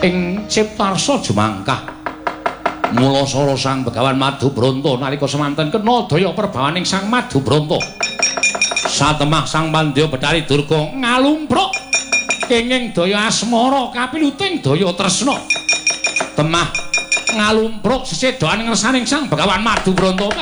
ing ciptarsa jumangkah mula sara Sang Begawan Madubranta nalika semanten kena daya perbawaning Sang Madubranta satemah Sang Pandya Bathari Durga ngalumpruk kenging daya asmara kapiluting daya tresna temah ngalumpruk sesedaning ngersaning Sang Begawan Madubranta